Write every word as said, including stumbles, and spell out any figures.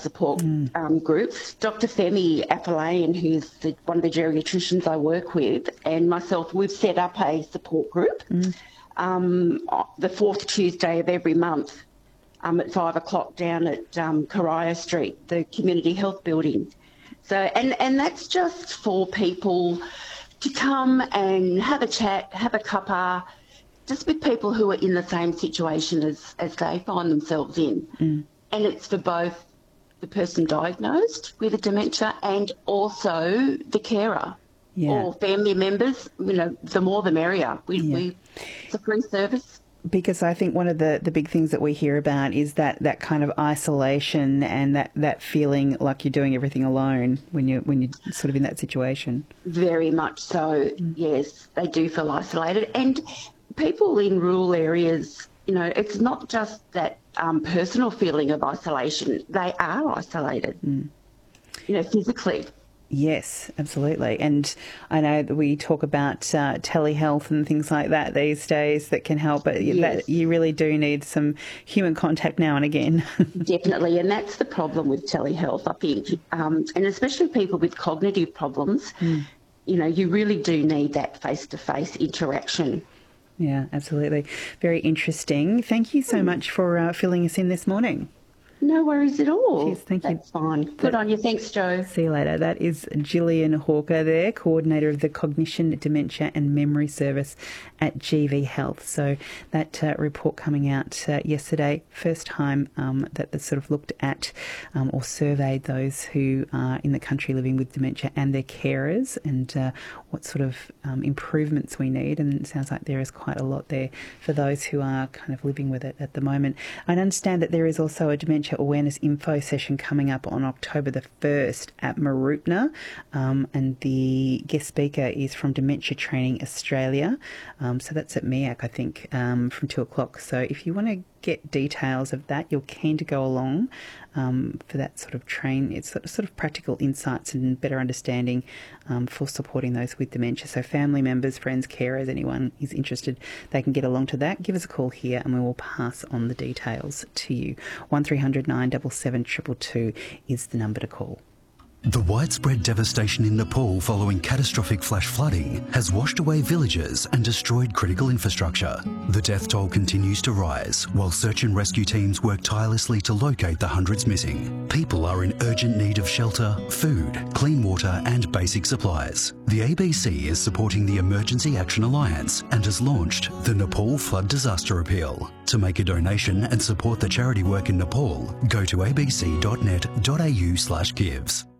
support mm. um, groups. Doctor Femi Apalayan, who's the, one of the geriatricians I work with, and myself, we've set up a support group mm. um, the fourth Tuesday of every month um, at five o'clock down at um, Correa Street, the Community Health Building. So, and, and that's just for people to come and have a chat, have a cuppa, just with people who are in the same situation as, as they find themselves in. Mm. And it's for both the person diagnosed with a dementia and also the carer yeah. or family members. You know, the more the merrier. We, yeah. we, it's a free service. Because I think one of the, the big things that we hear about is that, that kind of isolation and that, that feeling like you're doing everything alone when you're, when you're sort of in that situation. Very much so, mm. yes. They do feel isolated. And people in rural areas, you know, it's not just that um, personal feeling of isolation. They are isolated, mm. you know, physically. Yes, absolutely. And I know that we talk about uh, telehealth and things like that these days that can help, but yes. that you really do need some human contact now and again. Definitely, and that's the problem with telehealth, I think, um, and especially people with cognitive problems, mm. you know, you really do need that face-to-face interaction. Yeah, absolutely. Very interesting. Thank you so mm. much for uh, filling us in this morning. No worries at all. Cheers, thank you. That's fine. Good on you. Thanks, Jo. See you later. That is Gillian Hawker there, Coordinator of the Cognition, Dementia and Memory Service at G V Health. So that uh, report coming out uh, yesterday, first time um, that they sort of looked at um, or surveyed those who are in the country living with dementia and their carers and uh, what sort of um, improvements we need. And it sounds like there is quite a lot there for those who are kind of living with it at the moment. I understand that there is also a dementia awareness info session coming up on October the first at Mooroopna, um, and the guest speaker is from Dementia Training Australia. Um, so that's at M I A C, I think, um, from two o'clock. So if you want to get details of that, you're keen to go along um, for that sort of train. It's sort of, sort of practical insights and better understanding um, for supporting those with dementia. So family members, friends, carers, anyone is interested, they can get along to that. Give us a call here and we will pass on the details to you. one three hundred nine seven seven two two two is the number to call. The widespread devastation in Nepal following catastrophic flash flooding has washed away villages and destroyed critical infrastructure. The death toll continues to rise while search and rescue teams work tirelessly to locate the hundreds missing. People are in urgent need of shelter, food, clean water and basic supplies. The A B C is supporting the Emergency Action Alliance and has launched the Nepal Flood Disaster Appeal. To make a donation and support the charity work in Nepal, go to abc dot net dot a u slash gives.